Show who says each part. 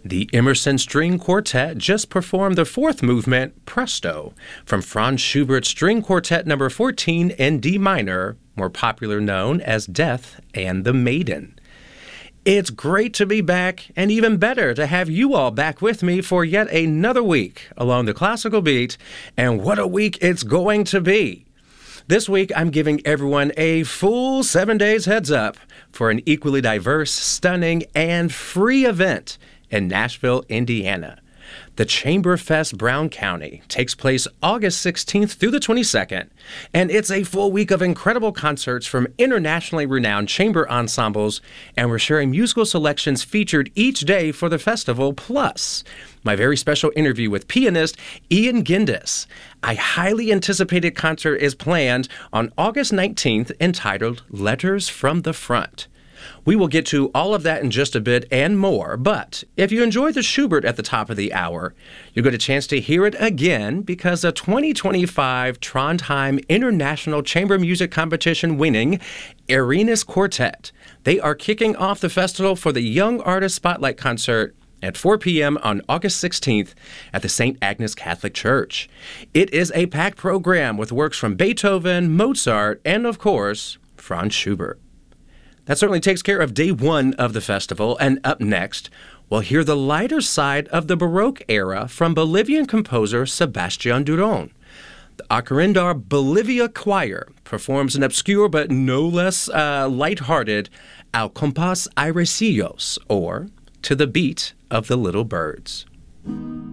Speaker 1: The Emerson String Quartet just performed the fourth movement, Presto, from Franz Schubert's String Quartet No. 14 in D minor, more popularly known as Death and the Maiden. It's great to be back, and even better to have you all back with me for yet another week along the classical beat, and what a week it's going to be. This week, I'm giving everyone a full 7 days heads up for an equally diverse, stunning, and free event in Nashville, Indiana. The Chamberfest Brown County takes place August 16th through the 22nd, and it's a full week of incredible concerts from internationally renowned chamber ensembles, and we're sharing musical selections featured each day for the festival, plus my very special interview with pianist Ian Gendis. A highly anticipated concert is planned on August 19th entitled Letters from the Front. We will get to all of that in just a bit and more, but if you enjoyed the Schubert at the top of the hour, you'll get a chance to hear it again because the 2025 Trondheim International Chamber Music Competition winning Arenas Quartet. They are kicking off the festival for the Young Artist Spotlight Concert at 4 p.m. on August 16th at the St. Agnes Catholic Church. It is a packed program with works from Beethoven, Mozart, and of course, Franz Schubert. That certainly takes care of day one of the festival, and up next, we'll hear the lighter side of the Baroque era from Bolivian composer Sebastian Duron. The Acarindar Bolivia Choir performs an obscure but no less lighthearted Al Compás Airecillos, or To the Beat of the Little Birds.